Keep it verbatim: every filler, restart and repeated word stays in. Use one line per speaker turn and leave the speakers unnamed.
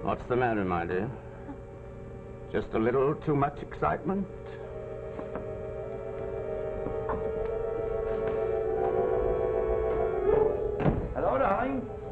What's the matter, my dear? Just a little too much excitement? Hello, darling.